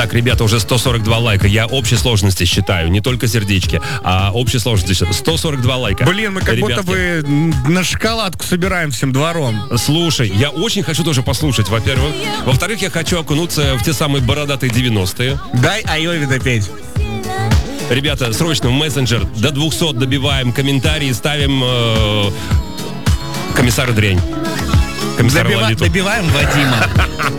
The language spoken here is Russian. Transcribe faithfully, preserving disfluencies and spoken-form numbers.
Так, ребята, уже сто сорок два лайка. Я общей сложности считаю, не только сердечки, а общей сложности. сто сорок два лайка. Блин, мы как Ребятки, будто бы на шоколадку собираем всем двором. Слушай, я очень хочу тоже послушать, во-первых. Во-вторых, я хочу окунуться в те самые бородатые девяностые. Дай Айове допеть. Ребята, срочно в мессенджер до двухсот добиваем комментарии, ставим э, комиссара дрянь. Комиссара Добива- Лолиту. добиваем Вадима.